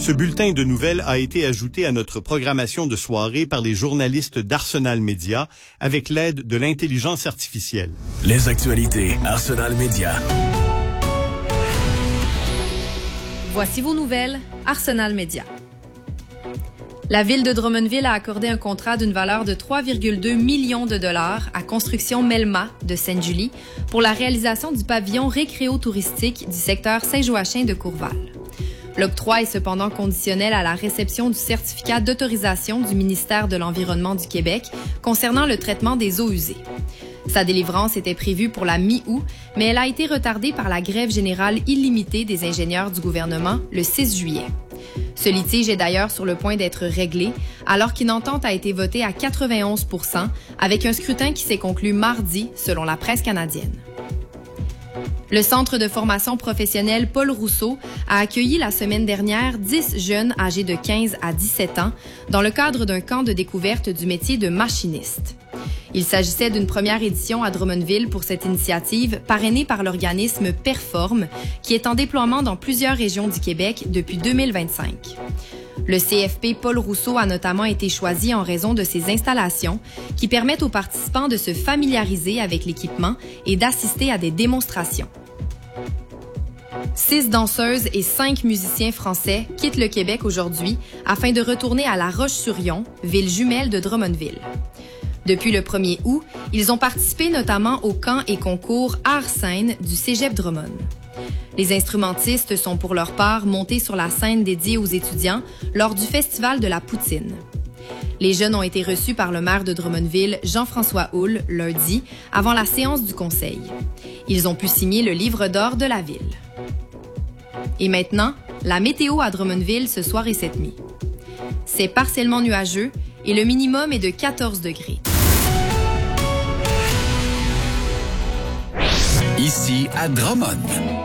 Ce bulletin de nouvelles a été ajouté à notre programmation de soirée par les journalistes d'Arsenal Média avec l'aide de l'intelligence artificielle. Les actualités Arsenal Média. Voici vos nouvelles, Arsenal Média. La ville de Drummondville a accordé un contrat d'une valeur de 3,2 millions de dollars à Construction Melma de Sainte-Julie pour la réalisation du pavillon récréo-touristique du secteur Saint-Joachim de Courval. L'octroi est cependant conditionnel à la réception du certificat d'autorisation du ministère de l'Environnement du Québec concernant le traitement des eaux usées. Sa délivrance était prévue pour la mi-août, mais elle a été retardée par la grève générale illimitée des ingénieurs du gouvernement le 6 juillet. Ce litige est d'ailleurs sur le point d'être réglé, alors qu'une entente a été votée à 91 % avec un scrutin qui s'est conclu mardi, selon la presse canadienne. Le Centre de formation professionnelle Paul Rousseau a accueilli la semaine dernière 10 jeunes âgés de 15 à 17 ans dans le cadre d'un camp de découverte du métier de machiniste. Il s'agissait d'une première édition à Drummondville pour cette initiative parrainée par l'organisme Perform, qui est en déploiement dans plusieurs régions du Québec depuis 2025. Le CFP Paul Rousseau a notamment été choisi en raison de ses installations qui permettent aux participants de se familiariser avec l'équipement et d'assister à des démonstrations. 6 danseuses et 5 musiciens français quittent le Québec aujourd'hui afin de retourner à La Roche-sur-Yon, ville jumelle de Drummondville. Depuis le 1er août, ils ont participé notamment au camp et concours Art-Scène du Cégep Drummond. Les instrumentistes sont pour leur part montés sur la scène dédiée aux étudiants lors du Festival de la Poutine. Les jeunes ont été reçus par le maire de Drummondville, Jean-François Houle, lundi, avant la séance du conseil. Ils ont pu signer le livre d'or de la ville. Et maintenant, la météo à Drummondville ce soir et cette nuit. C'est partiellement nuageux et le minimum est de 14 degrés. Ici à Drummond.